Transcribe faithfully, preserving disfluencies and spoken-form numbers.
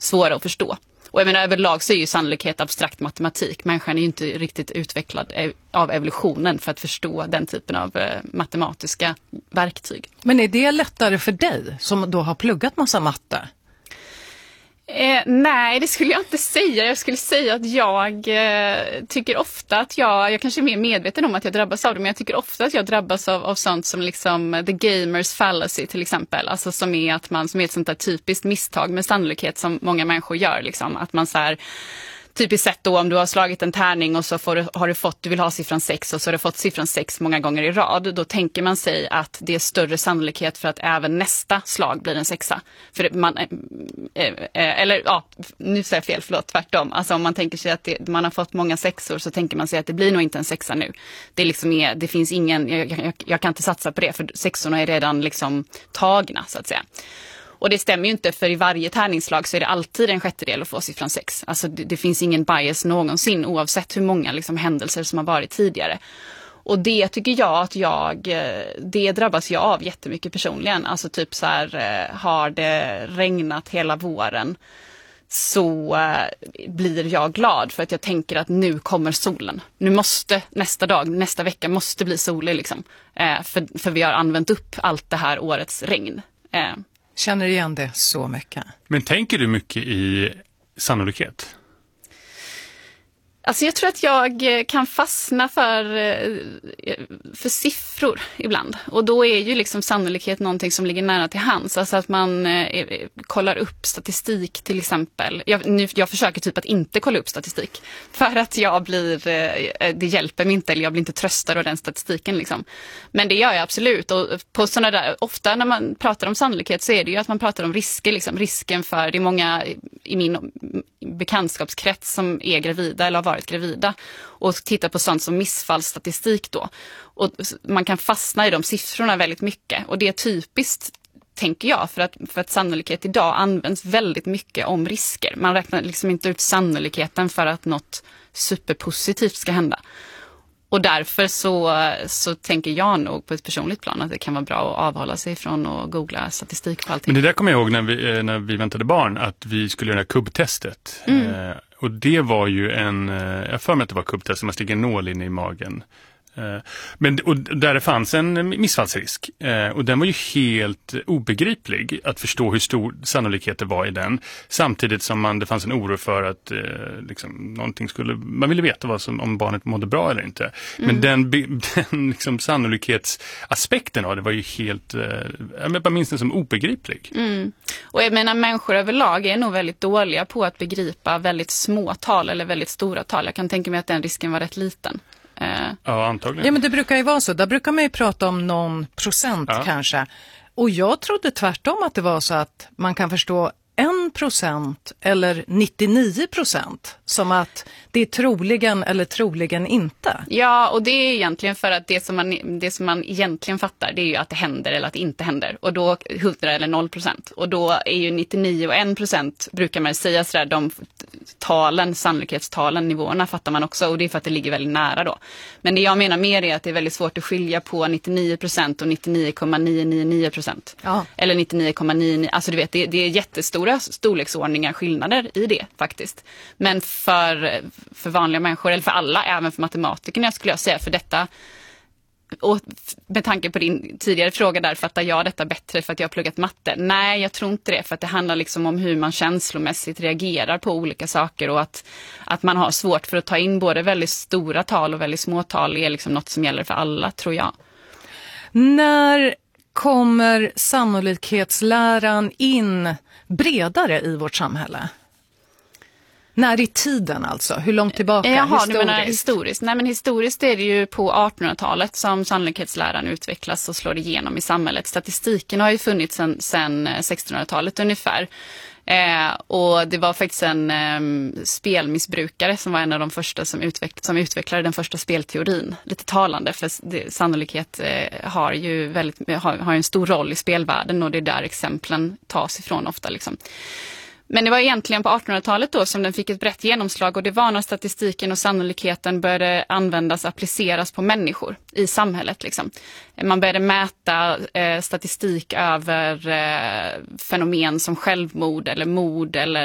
svåra att förstå. Och jag menar, överlag så är ju sannolikhet abstrakt matematik. Människan är ju inte riktigt utvecklad av evolutionen för att förstå den typen av matematiska verktyg. Men är det lättare för dig som då har pluggat massa matte? Eh, nej, det skulle jag inte säga. Jag skulle säga att jag eh, tycker ofta att jag, jag kanske är mer medveten om att jag drabbas av det, men jag tycker ofta att jag drabbas av, av sånt som liksom the gamers fallacy till exempel. Alltså som är att man, som är ett sånt där typiskt misstag med sannolikhet som många människor gör liksom. Att man så här, typiskt sett då om du har slagit en tärning och så får du, har du fått, du vill ha siffran sex och så har du fått siffran sex många gånger i rad. Då tänker man sig att det är större sannolikhet för att även nästa slag blir en sexa. För man, äh, äh, eller ja, nu säger jag fel, förlåt, tvärtom. Alltså om man tänker sig att det, man har fått många sexor så tänker man sig att det blir nog inte en sexa nu. Det, liksom är, det finns ingen, jag, jag, jag kan inte satsa på det för sexorna är redan liksom tagna så att säga. Och det stämmer ju inte, för i varje tärningsslag så är det alltid en sjättedel att få siffran sex. Alltså det, det finns ingen bias någonsin oavsett hur många liksom händelser som har varit tidigare. Och det tycker jag att jag, det drabbas jag av jättemycket personligen. Alltså typ så här, har det regnat hela våren så blir jag glad för att jag tänker att nu kommer solen. Nu måste nästa dag, nästa vecka måste bli solig liksom. För, för vi har använt upp allt det här årets regn. Känner igen det så mycket. Men tänker du mycket i sannolikhet? Alltså jag tror att jag kan fastna för, för siffror ibland. Och då är ju liksom sannolikhet någonting som ligger nära till hands. Alltså att man eh, kollar upp statistik till exempel. Jag, nu, jag försöker typ att inte kolla upp statistik. För att jag blir, eh, det hjälper mig inte, eller jag blir inte tröstad av den statistiken liksom. Men det gör jag absolut. Och på sådana där, ofta när man pratar om sannolikhet så är det ju att man pratar om risker. Liksom. Risken för, det är många i min bekantskapskrets som är gravida eller har varit gravida och titta på sånt som missfallsstatistik då. Och man kan fastna i de siffrorna väldigt mycket. Och det är typiskt, tänker jag, för att, för att sannolikhet idag används väldigt mycket om risker. Man räknar liksom inte ut sannolikheten för att något superpositivt ska hända. Och därför så, så tänker jag nog på ett personligt plan att det kan vara bra att avhålla sig från att googla statistik på allting. Men det där kommer jag ihåg när vi, när vi väntade barn, att vi skulle göra kubbtestet. Mm. Eh, och det var ju en, jag för mig att det var kubbtest, man sticker en nål in i magen. Men, och där det fanns en missfallsrisk och den var ju helt obegriplig att förstå hur stor sannolikhet det var i den, samtidigt som man, det fanns en oro för att liksom, någonting skulle, man ville veta vad som, om barnet mådde bra eller inte. Mm. Men den, den liksom, sannolikhetsaspekten av det var ju helt, jag bara minns den som obegriplig. Mm. Och jag menar, människor överlag är nog väldigt dåliga på att begripa väldigt små tal eller väldigt stora tal. Jag kan tänka mig att den risken var rätt liten. Ja, antagligen. Ja, men det brukar ju vara så. Där brukar man ju prata om någon procent ja. kanske. Och jag trodde tvärtom att det var så att man kan förstå en procent eller nittionio procent som att det är troligen eller troligen inte. Ja, och det är egentligen för att det som man, det som man egentligen fattar, det är ju att det händer eller att det inte händer. Och då hundra eller noll procent. Och då är ju nittionio och en procent brukar man säga sådär, de talen, sannolikhetstalen, nivåerna fattar man också. Och det är för att det ligger väldigt nära då. Men det jag menar mer är att det är väldigt svårt att skilja på nittionio procent och nittionio komma niohundranittionio procent. Ja. Eller nittionio komma nionio, alltså du vet, det, det är jättestora storleksordningar, skillnader i det faktiskt. Men för, för vanliga människor, eller för alla, även för matematikerna skulle jag säga, för detta, och med tanke på din tidigare fråga där, fattar jag detta bättre för att jag har pluggat matte? Nej, jag tror inte det, för att det handlar liksom om hur man känslomässigt reagerar på olika saker, och att, att man har svårt för att ta in både väldigt stora tal och väldigt små tal är liksom något som gäller för alla, tror jag. När kommer sannolikhetsläran in bredare i vårt samhälle? När i tiden alltså? Hur långt tillbaka? Jaha, historiskt? Du menar historiskt? Nej, men historiskt är det ju på artonhundratalet som sannolikhetsläran utvecklas och slår igenom i samhället. Statistiken har ju funnits sedan, sedan sextonhundratalet ungefär. Eh, och det var faktiskt en eh, spelmissbrukare som var en av de första som, utveck- som utvecklade den första spelteorin. Lite talande, för det, sannolikhet eh, har ju väldigt, har, har en stor roll i spelvärlden, och det är där exemplen tas ifrån ofta liksom. Men det var egentligen på artonhundratalet då som den fick ett brett genomslag, och det var när statistiken och sannolikheten började användas, appliceras på människor i samhället. Liksom. Man började mäta eh, statistik över eh, fenomen som självmord eller mord eller